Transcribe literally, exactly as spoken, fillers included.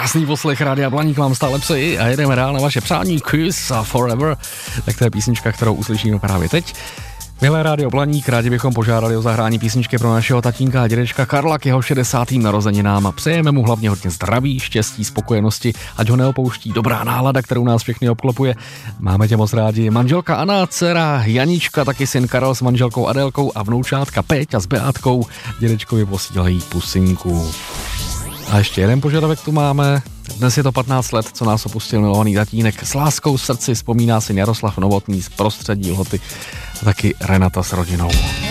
Krásný poslech Rádia Blaník vám stále přeji a jedeme dál na vaše přání Kiss a Forever. Tak to je písnička, kterou uslyšíme právě teď. Milé Rádio Blaník, rádi bychom požádali o zahrání písničky pro našeho tatínka a dědečka Karla k jeho šedesátým narozeninám a přejeme mu hlavně hodně zdraví, štěstí, spokojenosti, ať ho neopouští dobrá nálada, kterou nás všechny obklopuje. Máme tě moc rádi. Manželka Anna, dcera Janička, taky syn Karel s manželkou Adélkou a vnoučátka Péťa s Beátkou. Dědečkovi posílají pusinku. A ještě jeden požadavek tu máme. Dnes je to patnáct let, co nás opustil milovaný tatínek. S láskou v srdci vzpomíná si Jaroslav Novotný z prostředí Lhoty a taky Renata s rodinou.